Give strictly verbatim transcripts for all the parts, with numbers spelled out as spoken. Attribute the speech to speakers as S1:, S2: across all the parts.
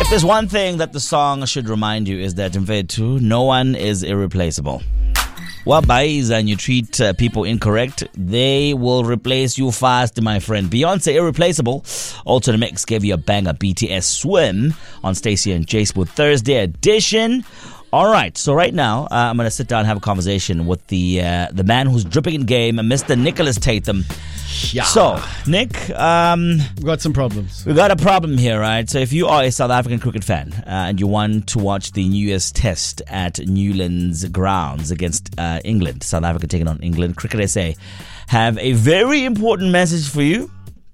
S1: If there's one thing that the song should remind you is that in Mfethu, no one is irreplaceable. Wabayis and you treat uh, people incorrect, they will replace you fast, my friend. Beyonce, Irreplaceable. Also, the mix gave you a banger. B T S Swim on Stacey and Jace with Thursday edition. All right, so right now, uh, I'm going to sit down and have a conversation with the uh, the man who's dripping in game, Mister Nicholas Tatham.
S2: Yeah.
S1: So, Nick, um,
S2: we've got some problems.
S1: We've got a problem here, right? So if you are a South African cricket fan uh, and you want to watch the New Year's test at Newlands grounds against uh, England, South Africa taking on England, Cricket S A have a very important message for you.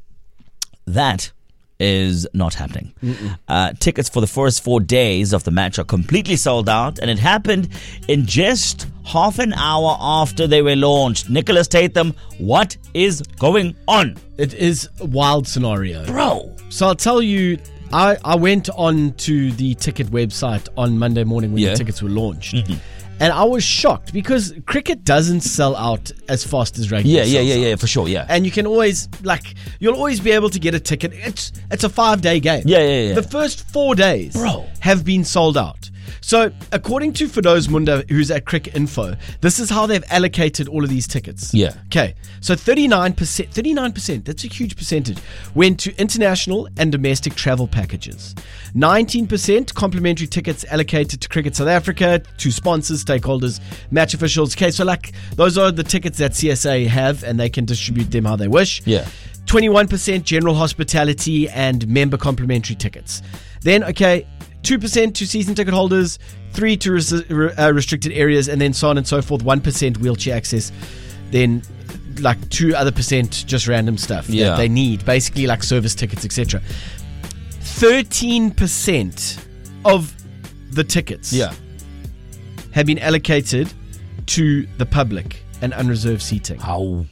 S1: That is not happening. Uh, tickets for the first four days of the match are completely sold out, and it happened in just half an hour after they were launched. Nicholas Tatham, what is going on?
S2: It is a wild scenario.
S1: Bro.
S2: So I'll tell you, I, I went on to the ticket website on Monday morning when
S1: Yeah.
S2: the tickets were launched. Mm-hmm. And I was shocked because cricket doesn't sell out as fast as rugby
S1: Yeah,
S2: sells
S1: yeah, yeah, yeah,
S2: out.
S1: for sure, yeah.
S2: And you can always, like, you'll always be able to get a ticket. It's it's a five-day game.
S1: Yeah, yeah, yeah.
S2: The first four days
S1: Bro.
S2: have been sold out. So, according to Fidoz Munda, who's at Cricket Info, this is how they've allocated all of these tickets.
S1: Yeah.
S2: Okay. So, thirty-nine percent, thirty-nine percent, that's a huge percentage, went to international and domestic travel packages. nineteen percent complimentary tickets allocated to Cricket South Africa, to sponsors, stakeholders, match officials. Okay, so like those are the tickets that C S A have and they can distribute them how they wish.
S1: Yeah.
S2: twenty-one percent general hospitality and member complimentary tickets. Then, okay, two percent to season ticket holders, three to res- uh, restricted areas, and then so on and so forth. one percent wheelchair access. Then like two other percent just random stuff
S1: Yeah.
S2: that they need, basically like service tickets, et cetera. thirteen percent of the tickets
S1: Yeah.
S2: have been allocated to the public and unreserved seating.
S1: How?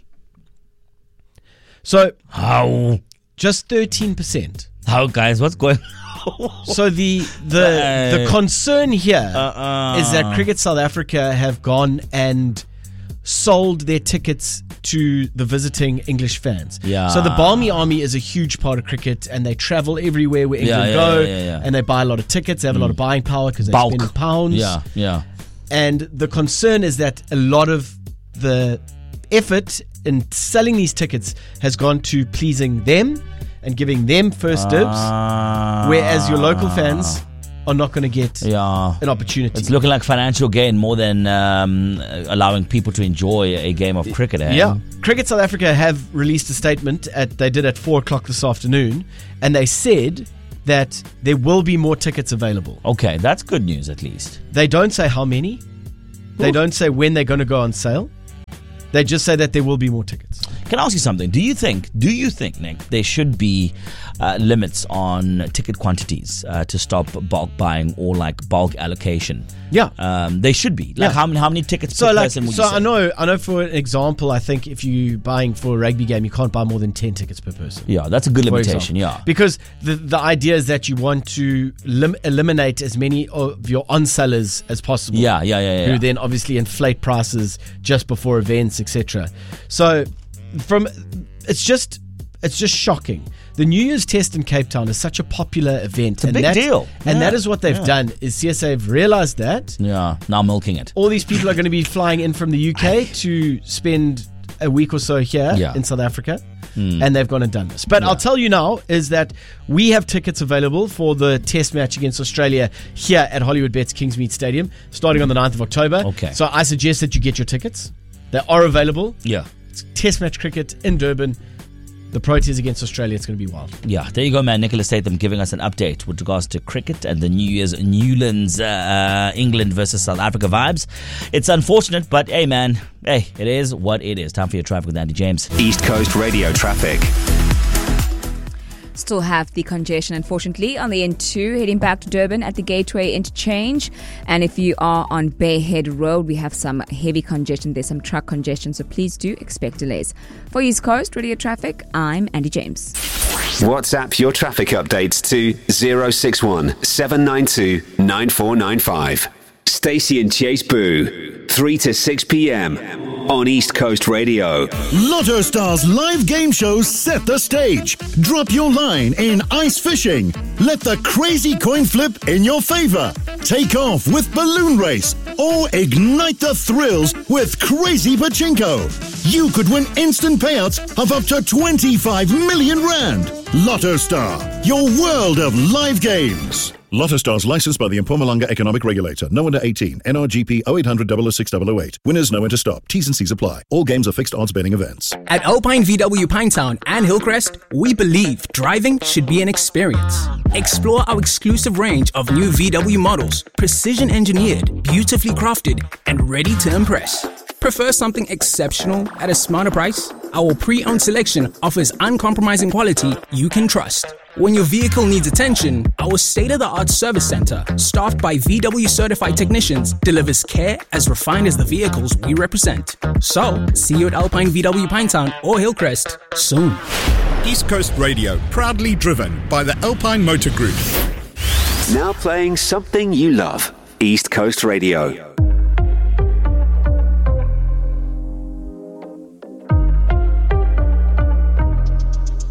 S2: So
S1: How?
S2: just thirteen percent.
S1: How, guys? What's going on?
S2: So the the the concern here is
S1: Uh-uh.
S2: that Cricket South Africa have gone and sold their tickets to the visiting English fans.
S1: Yeah.
S2: So the Barmy Army is a huge part of cricket, and they travel everywhere where England
S1: yeah,
S2: go,
S1: yeah, yeah, yeah.
S2: and they buy a lot of tickets. They have a lot of buying power because they
S1: Bulk.
S2: spend in pounds.
S1: Yeah, yeah.
S2: And the concern is that a lot of the effort in selling these tickets has gone to pleasing them and giving them first dibs,
S1: Uh,
S2: whereas your local fans are not going to get
S1: Yeah.
S2: an opportunity.
S1: It's looking like financial gain more than um, allowing people to enjoy a game of cricket. Eh?
S2: Yeah. Cricket South Africa have released a statement, at they did at four o'clock this afternoon, and they said that there will be more tickets available.
S1: Okay, that's good news at least.
S2: They don't say how many. They
S1: Ooh.
S2: don't say when they're going to go on sale. They just say that there will be more tickets.
S1: Can I ask you something? Do you think, do you think, Nick, there should be uh, limits on ticket quantities uh, to stop bulk buying or like bulk allocation?
S2: Yeah.
S1: Um, they should be. Like
S2: Yeah.
S1: how many how many tickets
S2: So
S1: per
S2: like,
S1: person would
S2: so
S1: you say?
S2: I know, I know. For an example, I think if you're buying for a rugby game, you can't buy more than ten tickets per person.
S1: Yeah, that's a good
S2: for
S1: limitation.
S2: example.
S1: Yeah.
S2: Because the the idea is that you want to lim- eliminate as many of your on sellers as possible.
S1: Yeah, yeah, yeah, yeah.
S2: Who then obviously inflate prices just before events, et cetera. So, from it's just it's just shocking. The New Year's Test in Cape Town is such a popular event.
S1: It's a
S2: and
S1: big
S2: that-
S1: deal.
S2: And
S1: Yeah,
S2: that is what they've
S1: yeah.
S2: done. Is C S A have realized that
S1: Yeah, now milking it.
S2: all these people are going to be flying in from the U K to spend a week or so here
S1: Yeah.
S2: in South Africa, and they've gone and done this. But I'll tell you now is that we have tickets available for the test match against Australia here at Hollywood Bets Kingsmead Stadium starting on the ninth of October.
S1: Okay.
S2: So I suggest that you get your tickets. They are available.
S1: Yeah.
S2: It's test match cricket in Durban. The Proteas against Australia, it's going to be wild.
S1: Yeah, there you go, man. Nicholas Tatham giving us an update with regards to cricket and the New Year's Newlands uh, England versus South Africa vibes. It's unfortunate, but hey, man, hey, it is what it is. Time for your traffic with Andy James.
S3: East Coast Radio traffic.
S4: Still have the congestion, unfortunately, on the N two heading back to Durban at the Gateway Interchange. And if you are on Bayhead Road, we have some heavy congestion. There's some truck congestion, so please do expect delays. For East Coast Radio Traffic, I'm Andy James.
S3: WhatsApp your traffic updates to zero six one seven nine two nine four nine five. Stacey and Chase Boo, three to six p.m. on East Coast Radio.
S5: Lotto Stars live game shows set the stage. Drop your line in ice fishing. Let the crazy coin flip in your favor. Take off with balloon race or ignite the thrills with crazy pachinko. You could win instant payouts of up to twenty-five million rand. Lotto Star, your world of live games. Lotto Stars licensed by the Mpumalanga Economic Regulator. No under eighteen. N R G P oh eight hundred, double oh six, double oh eight. Winners know when to stop. T's and C's apply. All games are fixed odds betting events.
S6: At Alpine V W Pinetown and Hillcrest, we believe driving should be an experience. Explore our exclusive range of new V W models, precision engineered, beautifully crafted, and ready to impress. Prefer something exceptional at a smarter price? Our pre-owned selection offers uncompromising quality you can trust. When your vehicle needs attention, our state-of-the-art service center, staffed by V W certified technicians, delivers care as refined as the vehicles we represent. So, see you at Alpine V W Pinetown or Hillcrest soon.
S7: East Coast Radio, proudly driven by the Alpine Motor Group.
S3: Now playing something you love. East Coast Radio.